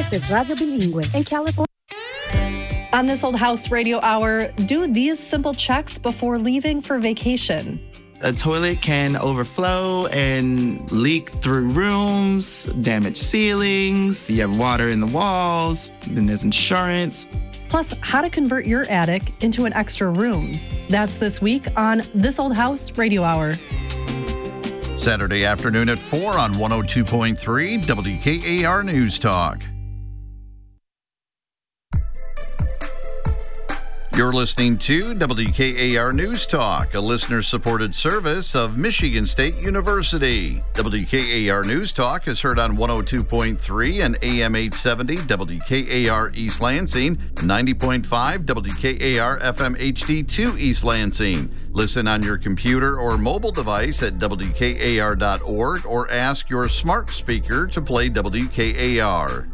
This is Radio Bilingüe in California. On This Old House Radio Hour, do these simple checks before leaving for vacation. A toilet can overflow and leak through rooms, damage ceilings, you have water in the walls, then there's insurance. Plus, how to convert your attic into an extra room. That's this week on This Old House Radio Hour. Saturday afternoon at 4 on 102.3 WKAR News Talk. You're listening to WKAR News Talk, a listener-supported service of Michigan State University. WKAR News Talk is heard on 102.3 and AM 870 WKAR East Lansing, 90.5 WKAR FM HD2 East Lansing. Listen on your computer or mobile device at WKAR.org or ask your smart speaker to play WKAR.